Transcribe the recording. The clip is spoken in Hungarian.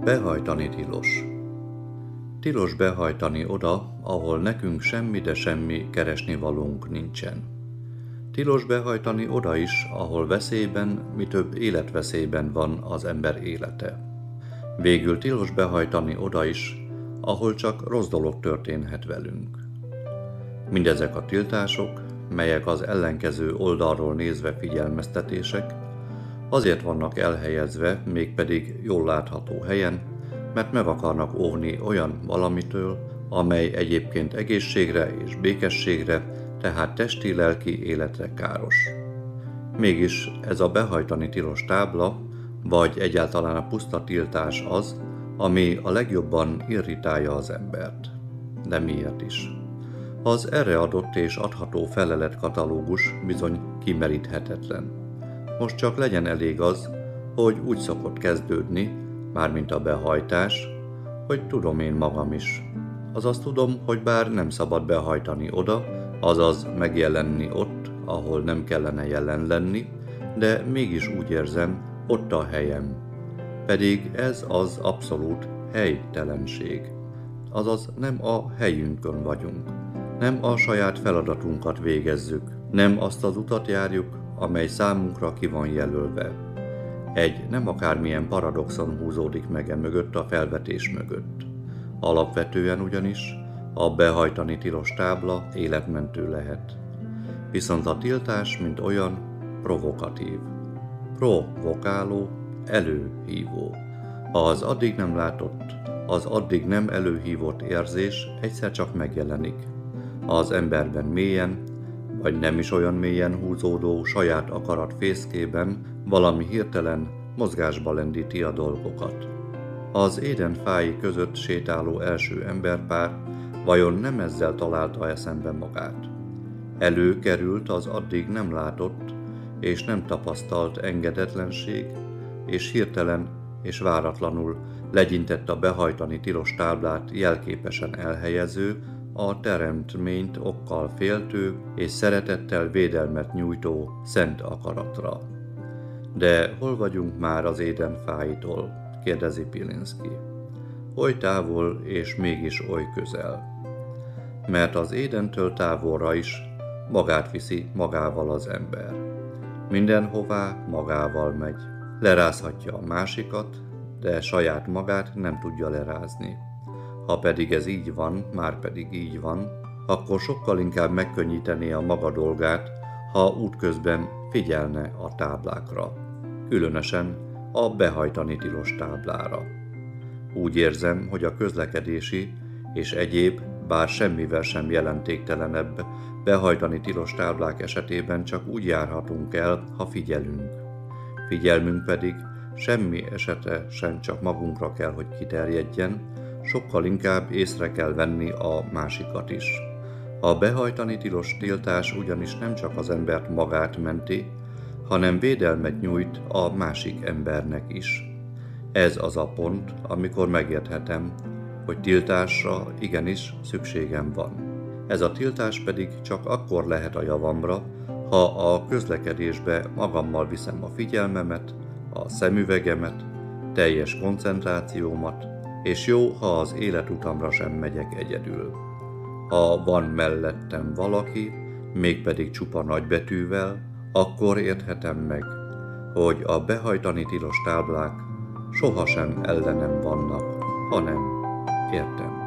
Behajtani tilos. Tilos behajtani oda, ahol nekünk semmi, de semmi keresnivalónk nincsen. Tilos behajtani oda is, ahol veszélyben, mi több életveszélyben van az ember élete. Végül tilos behajtani oda is, ahol csak rossz dolog történhet velünk. Mindezek a tiltások, melyek az ellenkező oldalról nézve figyelmeztetések, azért vannak elhelyezve, mégpedig jól látható helyen, mert meg akarnak óvni olyan valamitől, amely egyébként egészségre és békességre, tehát testi-lelki életre káros. Mégis ez a behajtani tilos tábla, vagy egyáltalán a puszta tiltás az, ami a legjobban irritálja az embert. De miért is? Az erre adott és adható feleletkatalógus bizony kimeríthetetlen. Most csak legyen elég az, hogy úgy szokott kezdődni, mármint a behajtás, hogy tudom én magam is. Azaz tudom, hogy bár nem szabad behajtani oda, azaz megjelenni ott, ahol nem kellene jelen lenni, de mégis úgy érzem, ott a helyem. Pedig ez az abszolút helytelenség. Azaz nem a helyünkön vagyunk, nem a saját feladatunkat végezzük, nem azt az utat járjuk, amely számunkra ki van jelölve. Egy nem akármilyen paradoxon húzódik meg mögött a felvetés mögött. Alapvetően ugyanis a behajtani tilos tábla életmentő lehet. Viszont a tiltás, mint olyan, provokatív. Provokáló, előhívó. Az addig nem látott, az addig nem előhívott érzés egyszer csak megjelenik. Az emberben mélyen, vagy nem is olyan mélyen húzódó saját akarat fészkében valami hirtelen mozgásba lendíti a dolgokat. Az Éden fái között sétáló első emberpár vajon nem ezzel találta eszembe magát? Előkerült az addig nem látott és nem tapasztalt engedetlenség, és hirtelen és váratlanul legyintett a behajtani tilos táblát jelképesen elhelyező, a teremtményt okkal féltő és szeretettel védelmet nyújtó szent akaratra. De hol vagyunk már az Éden fáitól? Kérdezi Pilinszky. Oly távol és mégis oly közel. Mert az Édentől távolra is magát viszi magával az ember. Mindenhová magával megy. Lerázhatja a másikat, de saját magát nem tudja lerázni. Ha pedig ez így van, már pedig így van, akkor sokkal inkább megkönnyítené a maga dolgát, ha útközben figyelne a táblákra. Különösen a behajtani tilos táblára. Úgy érzem, hogy a közlekedési és egyéb, bár semmivel sem jelentéktelenebb behajtani tilos táblák esetében csak úgy járhatunk el, ha figyelünk. Figyelmünk pedig semmi esetre sem csak magunkra kell, hogy kiterjedjen, sokkal inkább észre kell venni a másikat is. A behajtani tilos tiltás ugyanis nem csak az embert magát menti, hanem védelmet nyújt a másik embernek is. Ez az a pont, amikor megérthetem, hogy tiltásra igenis szükségem van. Ez a tiltás pedig csak akkor lehet a javamra, ha a közlekedésbe magammal viszem a figyelmemet, a szemüvegemet, teljes koncentrációmat, és jó, ha az életutamra sem megyek egyedül. Ha van mellettem valaki, mégpedig csupa nagybetűvel, akkor érthetem meg, hogy a behajtani tilos táblák sohasem ellenem vannak, hanem értem.